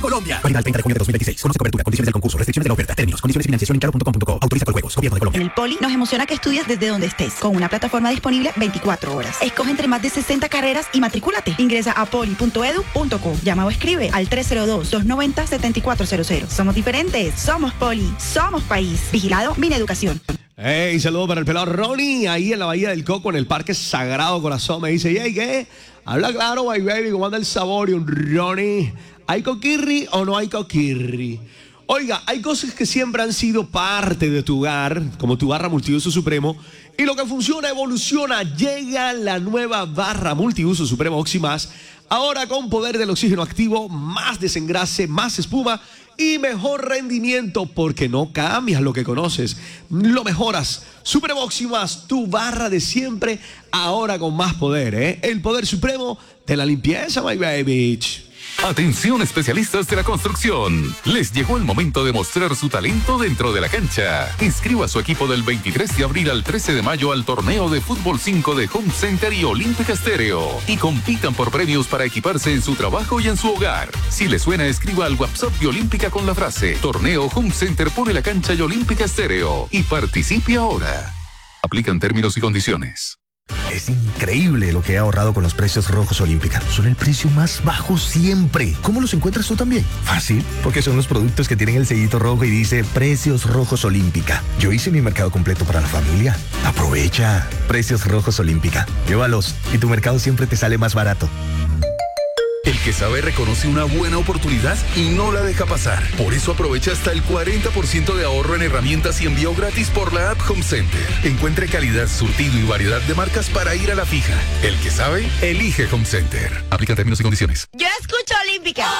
Colombia. Válida al 30 de junio de 2026. Conoce cobertura, condiciones del concurso, restricciones de la oferta, términos, condiciones y financiación en claro.com.co. Autoriza con juegos. Gobierno de Colombia. En el Poli nos emociona que estudies desde donde estés, con una plataforma disponible 24 horas. Escoge entre más de 60 carreras y matricúlate. Ingresa a poli.edu.co. Llama o escribe al 302-290-7400. Somos diferentes. Somos Poli. Somos país. Vigilado Mineducación. Hey, saludo para el pelado Ronnie, ahí en la Bahía del Coco, en el Parque Sagrado Corazón. Me dice, hey, ¿qué? Habla claro, my baby, ¿cómo anda el sabor? Y un Ronnie, ¿hay coquirri o no hay coquirri? Oiga, hay cosas que siempre han sido parte de tu hogar, como tu barra multiuso supremo, y lo que funciona evoluciona. Llega la nueva barra multiuso supremo Oxymas, ahora con poder del oxígeno activo, más desengrase, más espuma y mejor rendimiento, porque no cambias lo que conoces, lo mejoras. Supremo Oxymas, tu barra de siempre, ahora con más poder, ¿eh? El poder supremo de la limpieza, my baby. Atención especialistas de la construcción. Les llegó el momento de mostrar su talento dentro de la cancha. Inscriba a su equipo del 23 de abril al 13 de mayo al torneo de Fútbol 5 de Home Center y Olímpica Estéreo. Y compitan por premios para equiparse en su trabajo y en su hogar. Si le suena, escriba al WhatsApp de Olímpica con la frase Torneo Home Center pone la cancha y Olímpica Estéreo. Y participe ahora. Aplican términos y condiciones. Es increíble lo que he ahorrado con los precios rojos Olímpica. Son el precio más bajo siempre. ¿Cómo los encuentras tú también? Fácil, porque son los productos que tienen el sellito rojo y dice Precios Rojos Olímpica. Yo hice mi mercado completo para la familia. Aprovecha. Precios Rojos Olímpica. Llévalos y tu mercado siempre te sale más barato. El que sabe reconoce una buena oportunidad y no la deja pasar. Por eso aprovecha hasta el 40% de ahorro en herramientas y envío gratis por la app Home Center. Encuentre calidad, surtido y variedad de marcas para ir a la fija. El que sabe, elige Home Center. Aplica términos y condiciones. Yo escucho Olímpica.